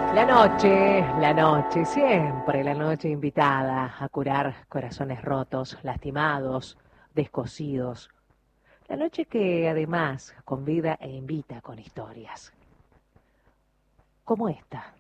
La noche, siempre la noche invitada a curar corazones rotos, lastimados, descosidos. La noche que además convida e invita con historias. Como esta.